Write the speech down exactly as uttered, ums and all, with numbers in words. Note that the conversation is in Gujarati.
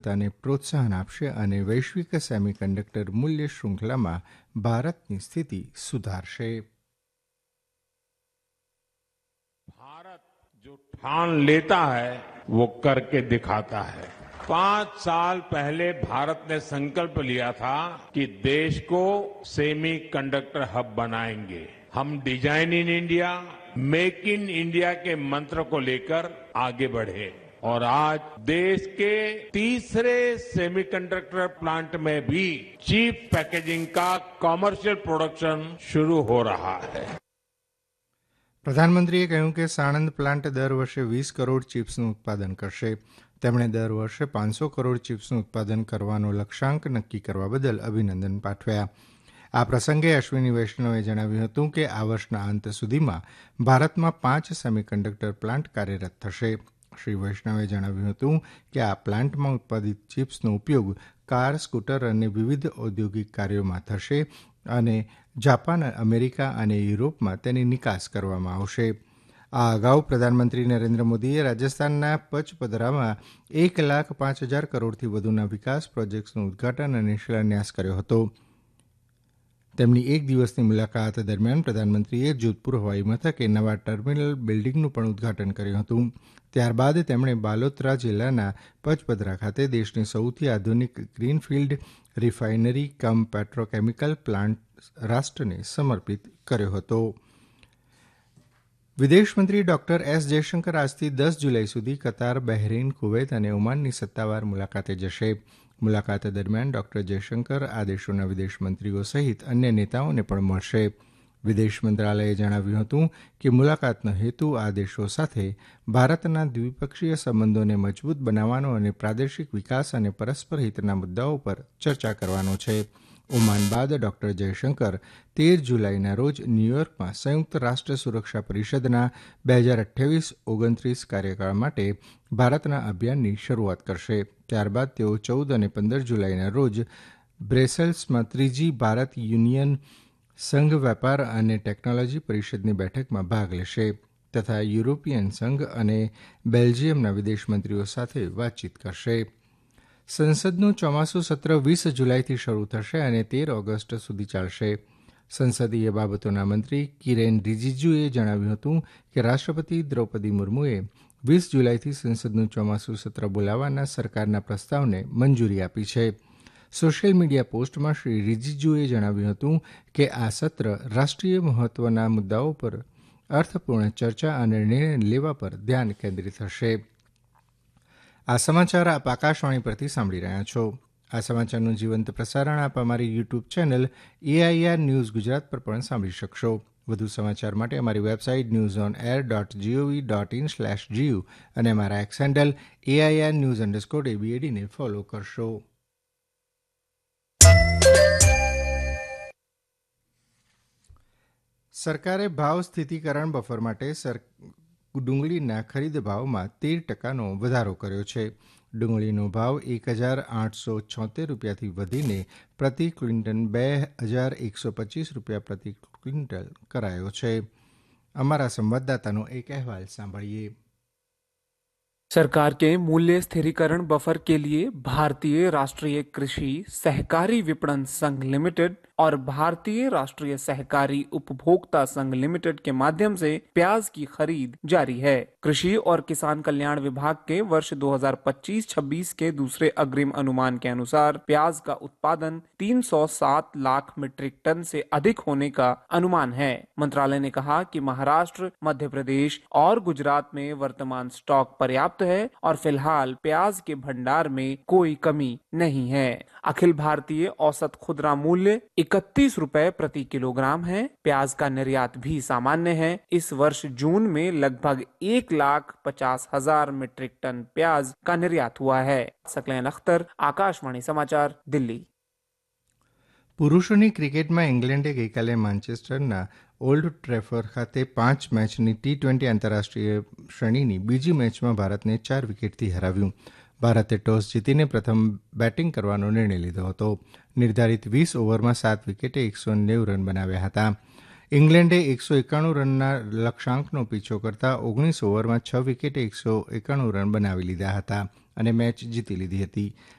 ને પ્રોત્સાહન આપશે અને વૈશ્વિક સેમિકન્ડક્ટર મૂલ્ય શૃંખલામાં ભારતની સ્થિતિ સુધારશે. भारत जो ठान लेता है वो करके दिखाता है. पांच साल पहले भारत ने संकल्प लिया था कि देश को सेमी कंडक्टर हब बनाएंगे. हम design in India, make in India के मंत्र को लेकर आगे बढ़े और आज देश के तीसरे सेमीकंडक्टर प्लांट में भी चीप पैकेजिंग का कॉमर्शियल प्रोडक्शन शुरू हो रहा है. પ્રધાનમંત્રીએ કહ્યું કે સાણંદ પ્લાન્ટ દર વર્ષે વીસ કરોડ ચિપ્સનું ઉત્પાદન કરશે. તેમણે દર વર્ષે પાંચસો કરોડ ચિપ્સનું ઉત્પાદન કરવાનો લક્ષ્યાંક નક્કી કરવા બદલ અભિનંદન પાઠવ્યા. આ પ્રસંગે અશ્વિની વૈષ્ણવે જણાવ્યું હતું કે આ વર્ષના અંત સુધીમાં ભારતમાં પાંચ સેમિકન્ડક્ટર પ્લાન્ટ કાર્યરત થશે. શ્રી વૈષ્ણવે જણાવ્યું હતું કે આ પ્લાન્ટમાં ઉત્પાદિત ચિપ્સનો ઉપયોગ કાર, સ્કૂટર અને વિવિધ ઔદ્યોગિક કાર્યોમાં થશે અને જાપાન, અમેરિકા અને યુરોપમાં તેની નિકાસ કરવામાં આવશે. આ અગાઉ પ્રધાનમંત્રી નરેન્દ્ર મોદીએ રાજસ્થાનના પચપદરામાં એક લાખ પાંચ હજાર કરોડથી વધુના વિકાસ પ્રોજેક્ટ્સનું ઉદઘાટન અને શિલાન્યાસ કર્યો હતો. તેમની એક દિવસની મુલાકાત દરમિયાન પ્રધાનમંત્રીએ જોધપુર હવાઈ મથકે નવા ટર્મિનલ બિલ્ડિંગનું પણ ઉદઘાટન કર્યું હતું. ત્યારબાદ તેમણે બાલોતરા જિલ્લાના પચપદરા ખાતે દેશની સૌથી આધુનિક ગ્રીનફિલ્ડ રિફાઇનરી કમ પેટ્રોકેમિકલ પ્લાન્ટ રાષ્ટ્રને સમર્પિત કર્યો હતો. વિદેશમંત્રી ડોક્ટર એસ જયશંકર આજથી દસ જુલાઈ સુધી કતાર, બહેરીન, કુવૈત અને ઓમાનની સત્તાવાર મુલાકાતે જશે. મુલાકાત દરમિયાન ડોક્ટર જયશંકર આ દેશોના વિદેશમંત્રીઓ સહિત અન્ય નેતાઓને પણ મળશે. વિદેશ મંત્રાલયે જણાવ્યું હતું કે મુલાકાતનો હેતુ આ દેશો સાથે ભારતના દ્વિપક્ષીય સંબંધોને મજબૂત બનાવવાનો અને પ્રાદેશિક વિકાસ અને પરસ્પર હિતના મુદ્દાઓ પર ચર્ચા કરવાનો છે. ઓમાન બાદ ડોક્ટર જયશંકર તેર જુલાઈના રોજ ન્યૂયોર્કમાં સંયુક્ત રાષ્ટ્ર સુરક્ષા પરિષદના બે હજાર અઠ્યાવીસ ઓગણત્રીસ કાર્યકાળ માટે ભારતના અભિયાનની શરૂઆત કરશે. ત્યારબાદ તેઓ ચૌદ અને પંદર જુલાઈના રોજ બ્રેસેલ્સમાં ત્રીજી ભારત યુનિયન સંઘ વેપાર અને ટેકનોલોજી પરિષદની બેઠકમાં ભાગ લેશે તથા યુરોપિયન સંઘ અને બેલ્જિયમના વિદેશમંત્રીઓ સાથે વાતચીત કરશે. સંસદનું ચોમાસું સત્ર વીસ જુલાઈથી શરૂ થશે અને તેર ઓગસ્ટ સુધી ચાલશે. સંસદીય બાબતોના મંત્રી કિરેન રિજિજુએ જણાવ્યું હતું કે રાષ્ટ્રપતિ દ્રૌપદી મુર્મુએ વીસ જુલાઈથી સંસદનું ચોમાસું સત્ર બોલાવવાના સરકારના પ્રસ્તાવને મંજૂરી આપી છે. સોશિયલ મીડિયા પોસ્ટમાં શ્રી રિજિજુએ જણાવ્યું હતું કે આ સત્ર રાષ્ટ્રીય મહત્વના મુદ્દાઓ પર અર્થપૂર્ણ ચર્ચા અને નિર્ણય લેવા પર ધ્યાન કેન્દ્રિત થશે. આ સમાચાર આપ આકાશવાણી પરથી સાંભળી રહ્યા છો. આ સમાચારનું જીવંત પ્રસારણ આપ અમારી YouTube channel AIR news Gujarat પર પણ સાંભળી શકશો. વધુ સમાચાર માટે અમારી website news on air dot GOV dot in slash GU અને અમારા x handle AIR news underscore એબીએડીને follow કરશો. સરકારે ભાવ સ્થિતિકરણ બફર માટે ડુંગળીના ખરીદ ભાવમાં તેર ટકાનો વધારો કર્યો છે. ડુંગળીનો ભાવ એક હજાર આઠસો છોતેર રૂપિયાથી વધીને પ્રતિ ક્વિન્ટલ બે હજાર એકસો પચીસ રૂપિયા પ્રતિ ક્વિન્ટલ કરાયો છે. અમારા સંવાદદાતાનો એક અહેવાલ સાંભળીએ. सरकार के मूल्य स्थिरीकरण बफर के लिए भारतीय राष्ट्रीय कृषि सहकारी विपणन संघ लिमिटेड और भारतीय राष्ट्रीय सहकारी उपभोक्ता संघ लिमिटेड के माध्यम से प्याज की खरीद जारी है. कृषि और किसान कल्याण विभाग के वर्ष दो हज़ार पच्चीस छब्बीस के दूसरे अग्रिम अनुमान के अनुसार प्याज का उत्पादन तीन सौ सात लाख मीट्रिक टन से अधिक होने का अनुमान है. मंत्रालय ने कहा कि महाराष्ट्र, मध्य प्रदेश और गुजरात में वर्तमान स्टॉक पर्याप्त है और फिलहाल प्याज के भंडार में कोई कमी नहीं है. अखिल भारतीय औसत खुदरा मूल्य इकतीस रुपए प्रति किलोग्राम है. प्याज का निर्यात भी सामान्य है. इस वर्ष जून में लगभग एक लाख पचास हजार मीट्रिक टन प्याज का निर्यात हुआ है. सकलैन अख्तर, आकाशवाणी समाचार, दिल्ही. પુરુષોની ક્રિકેટમાં ઇંગ્લેન્ડે ગઈકાલે માન્ચેસ્ટરના ઓલ્ડ ટ્રેફર્ડ ખાતે પાંચ મેચની ટી ટ્વેન્ટી આંતરરાષ્ટ્રીય શ્રેણીની બીજી મેચમાં ભારતને ચાર વિકેટથી હરાવ્યું. ભારતે ટોસ જીતીને પ્રથમ બેટિંગ કરવાનો નિર્ણય લીધો હતો. નિર્ધારિત વીસ ઓવરમાં સાત વિકેટે એકસો નેવું રન બનાવ્યા હતા. ઇંગ્લેન્ડે એકસો એકાણું રનના લક્ષ્યાંકનો પીછો કરતા ઓગણીસ ઓવરમાં છ વિકેટે એકસો એકાણું રન બનાવી લીધા હતા. અને મેચ જીતી લીધી હતી.